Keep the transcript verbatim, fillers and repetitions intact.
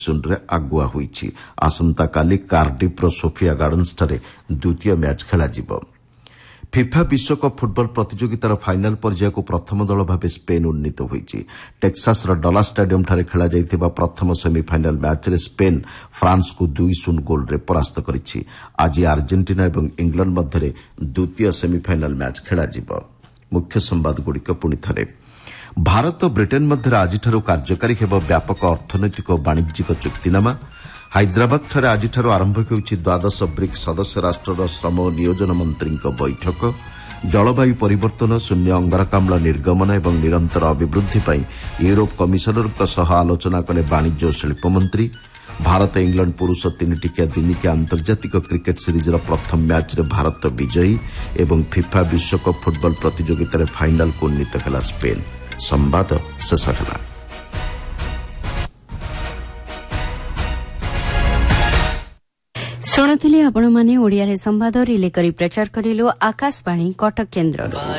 ରେ ଆଗୁଆ ହୋଇଛି। ଆସନ୍ତାକାଲି କାର୍ଡିଫ୍ର ସୋଫିଆ ଗାର୍ଡନ୍ସଠାରେ ଦ୍ୱିତୀୟ ମ୍ୟାଚ୍ ଖେଳାଯିବ। ଫିଫା ବିଶ୍ୱକପ୍ ଫୁଟବଲ ପ୍ରତିଯୋଗିତାର ଫାଇନାଲ୍ ପର୍ଯ୍ୟାୟକୁ ପ୍ରଥମ ଦଳ ଭାବେ ସ୍ପେନ୍ ଉନ୍ନୀତ ହୋଇଛି। ଟେକ୍ସାସର ଡଲାସ୍ ଷ୍ଟାଡିୟମ୍ଠାରେ ଖେଳାଯାଇଥିବା ପ୍ରଥମ ସେମିଫାଇନାଲ୍ ମ୍ୟାଚ୍ରେ ସ୍ପେନ୍ ଫ୍ରାନ୍ସକୁ ଦୁଇ ଶୂନ ଗୋଲ୍ରେ ପରାସ୍ତ କରିଛି। ଆଜି ଆର୍ଜେଣ୍ଟିନା ଏବଂ ଇଂଲଣ୍ଡ ମଧ୍ୟରେ ଦ୍ୱିତୀୟ ସେମିଫାଇନାଲ୍ ମ୍ୟାଚ୍ ଖେଳାଯିବ। ମୁଖ୍ୟ ସମ୍ବାଦଗୁଡ଼ିକ ପୁଣିଥରେ। ଭାରତ ବ୍ରିଟେନ୍ ମଧ୍ୟରେ ଆଜିଠାରୁ କାର୍ଯ୍ୟକାରୀ ହେବ ବ୍ୟାପକ ଅର୍ଥନୈତିକ ଓ ବାଣିଜ୍ୟିକ ଚୁକ୍ତିନାମା। ହାଇଦ୍ରାବାଦଠାରେ ଆଜିଠାରୁ ଆରମ୍ଭ ହେଉଛି ଦ୍ୱାଦଶ ବ୍ରିକ୍ସ ସଦସ୍ୟ ରାଷ୍ଟ୍ରର ଶ୍ରମ ଓ ନିୟୋଜନ ମନ୍ତ୍ରୀଙ୍କ ବୈଠକ। ଜଳବାୟୁ ପରିବର୍ତ୍ତନ, ଶୂନ୍ୟ ଅଙ୍ଗାରକାମ୍ଳ ନିର୍ଗମନ ଏବଂ ନିରନ୍ତର ଅଭିବୃଦ୍ଧି ପାଇଁ ୟୁରୋପ କମିଶନରଙ୍କ ସହ ଆଲୋଚନା କଲେ ବାଣିଜ୍ୟ ଓ ଶିଳ୍ପ ମନ୍ତ୍ରୀ। ଭାରତ ଇଂଲଣ୍ଡ ପୁରୁଷ ତିନିଟିକିଆ ଦିନିକିଆ ଆନ୍ତର୍ଜାତିକ କ୍ରିକେଟ୍ ସିରିଜ୍ର ପ୍ରଥମ ମ୍ୟାଚ୍ରେ ଭାରତ ବିଜୟୀ ଏବଂ ଫିଫା ବିଶ୍ୱକପ୍ ଫୁଟବଲ ପ୍ରତିଯୋଗିତାରେ ଫାଇନାଲ୍କୁ ଉନ୍ନୀତ ହେଲା ସ୍ପେନ୍। ସମ୍ବାଦ ଶେଷ ହେଲା। ଶୁଣୁଥିଲେ ଆପଣମାନେ ଓଡ଼ିଆରେ ସମ୍ବାଦ ରିଲେ କରି ପ୍ରଚାର କରିଲୁ ଆକାଶବାଣୀ କଟକ କେନ୍ଦ୍ରରୁ।